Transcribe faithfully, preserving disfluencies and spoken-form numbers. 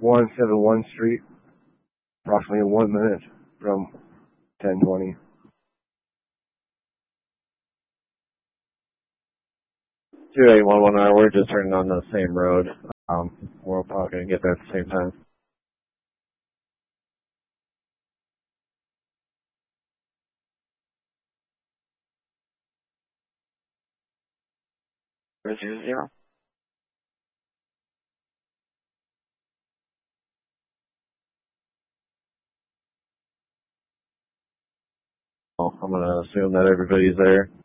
one seventy-one Street, approximately one minute from ten twenty. two eight one one, we're just turning on the same road. Um, we're probably going to get there at the same time. Zero zero. I'm going to assume that everybody's there.